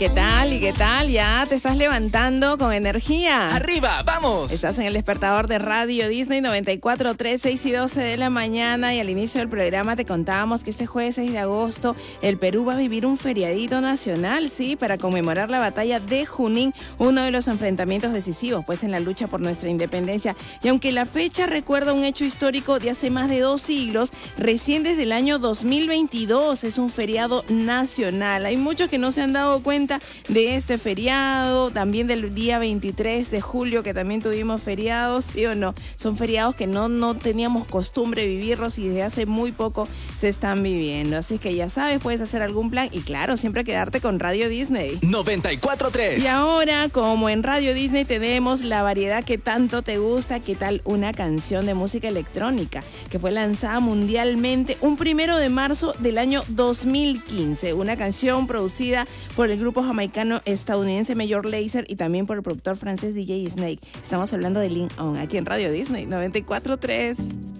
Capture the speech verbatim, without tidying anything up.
¿Qué tal? ¿Y qué tal? ¿Ya te estás levantando con energía? ¡Arriba, vamos! Estás en el despertador de Radio Disney noventa y cuatro punto tres, seis y doce de la mañana, y al inicio del programa te contábamos que este jueves seis de agosto el Perú va a vivir un feriadito nacional, sí, para conmemorar la batalla de Junín, uno de los enfrentamientos decisivos pues en la lucha por nuestra independencia. Y aunque la fecha recuerda un hecho histórico de hace más de dos siglos, recién desde el año dos mil veintidós es un feriado nacional. Hay muchos que no se han dado cuenta de este feriado, también del día veintitrés de julio, que también tuvimos feriados, ¿sí o no? Son feriados que no, no teníamos costumbre vivirlos y desde hace muy poco se están viviendo. Así que ya sabes, puedes hacer algún plan y claro, siempre quedarte con Radio Disney. noventa y cuatro punto tres. Y ahora, como en Radio Disney tenemos la variedad que tanto te gusta, ¿qué tal una canción de música electrónica que fue lanzada mundialmente un primero de marzo del año dos mil quince? Una canción producida por el grupo jamaicano estadounidense Major Lazer y también por el productor francés D J Snake. Estamos hablando de Lean On aquí en Radio Disney noventa y cuatro punto tres.